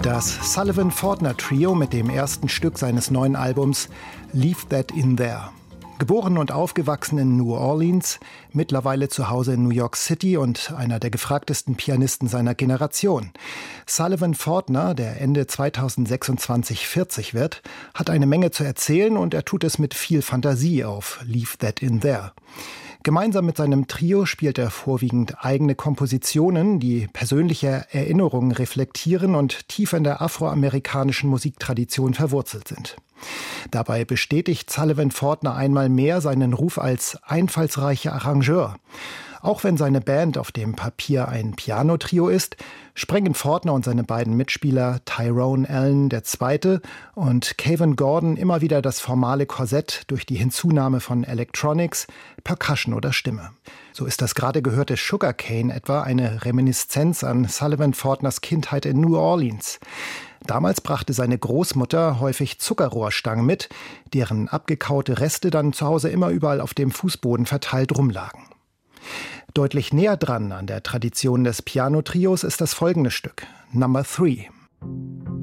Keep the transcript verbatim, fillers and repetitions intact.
Das Sullivan-Fortner Trio mit dem ersten Stück seines neuen Albums Leave That In There. Geboren und aufgewachsen in New Orleans, mittlerweile zu Hause in New York City und einer der gefragtesten Pianisten seiner Generation. Sullivan-Fortner, der Ende zweitausendsechsundzwanzig vierzig wird, hat eine Menge zu erzählen und er tut es mit viel Fantasie auf Leave That In There. Gemeinsam mit seinem Trio spielt er vorwiegend eigene Kompositionen, die persönliche Erinnerungen reflektieren und tief in der afroamerikanischen Musiktradition verwurzelt sind. Dabei bestätigt Sullivan-Fortner einmal mehr seinen Ruf als einfallsreicher Arrangeur. Auch wenn seine Band auf dem Papier ein Piano-Trio ist, sprengen Fortner und seine beiden Mitspieler Tyrone Allen der Zweite und Kevin Gordon immer wieder das formale Korsett durch die Hinzunahme von Electronics, Percussion oder Stimme. So ist das gerade gehörte Sugarcane etwa eine Reminiszenz an Sullivan-Fortners Kindheit in New Orleans. Damals brachte seine Großmutter häufig Zuckerrohrstangen mit, deren abgekaute Reste dann zu Hause immer überall auf dem Fußboden verteilt rumlagen. Deutlich näher dran an der Tradition des Piano-Trios ist das folgende Stück, Number Three.